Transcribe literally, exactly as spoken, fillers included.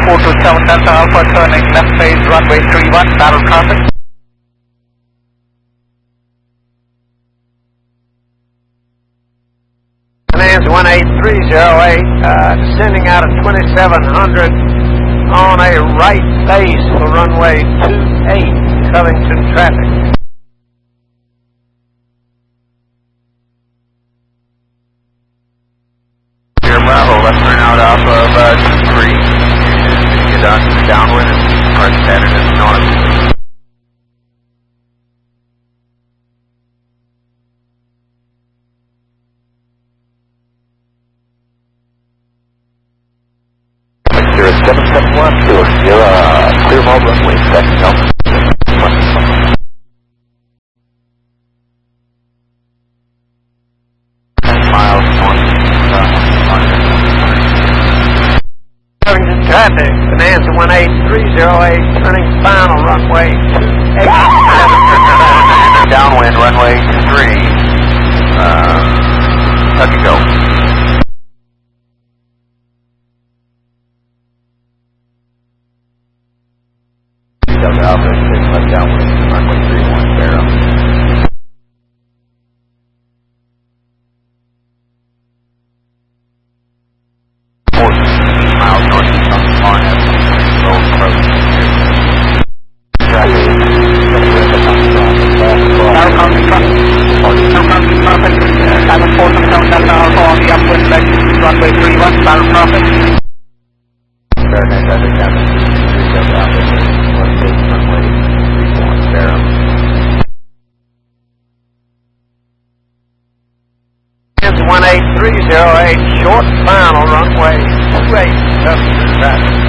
four two seven Delta Alpha turning left phase runway three one, battle traffic. Finance one eight three zero eight, uh, descending out of twenty-seven hundred on a right base for runway two eight, Covington traffic. Here, Bravo, left turn out off of uh, two three, and get on to the downwind and start standing in the north. seven seven one, you're uh, clear mode runway, second help. ten miles north. Covington traffic, Bonanza one eight three zero eight, turning final runway two eight. Downwind runway three, uh, touch and go. Delta Alpha six, left downwind, runway three one, Barrow. fourteen miles northeast on the far end, low approach. Traffic. Aircraft traffic. Aircraft traffic. Seven four seven Delta Alpha on the upwind leg, runway three one, battle traffic. Fahrenheit traffic down to three Delta Alpha six, left base runway three one, Barrow. one eight three zero eight, short final runway two eight, Covington traffic.